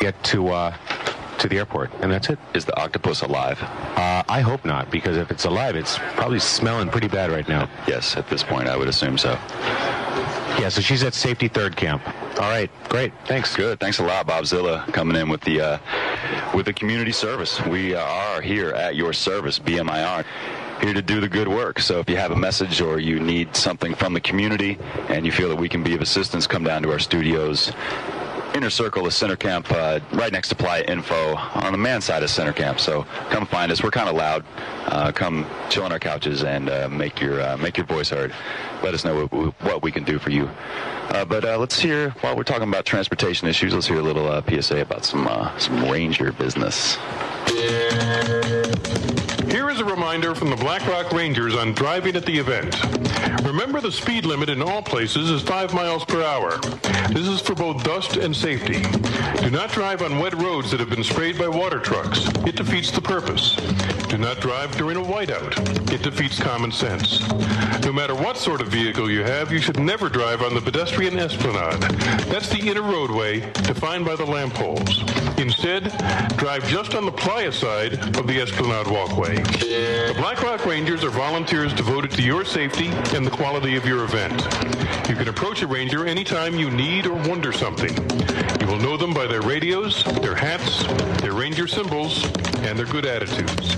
get to the airport, and that's it. Is the octopus alive? I hope not, because if it's alive, it's probably smelling pretty bad right now. Yes, at this point, I would assume so. Yeah, so she's at Safety Third Camp. All right, great. Thanks. Good. Thanks a lot, Bob Zilla, coming in with the community service. We are here at your service, BMIR, here to do the good work. So if you have a message or you need something from the community and you feel that we can be of assistance, come down to our studios. Inner Circle is Center Camp, right next to Playa Info on the man side of Center Camp. So come find us. We're kind of loud. Come chill on our couches and make your voice heard. Let us know what we can do for you. But let's hear, while we're talking about transportation issues, let's hear a little PSA about some Ranger business. Here is a reminder from the Black Rock Rangers on driving at the event. Remember, the speed limit in all places is 5 miles per hour. This is for both dust and safety. Do not drive on wet roads that have been sprayed by water trucks. It defeats the purpose. Do not drive during a whiteout. It defeats common sense. No matter what sort of vehicle you have, you should never drive on the pedestrian esplanade. That's the inner roadway defined by the lamp poles. Instead, drive just on the playa side of the esplanade walkway. The Black Rock Rangers are volunteers devoted to your safety and the quality of your event. You can approach a ranger anytime you need or wonder something. You will know them by their radios, their hats, their ranger symbols, and their good attitudes.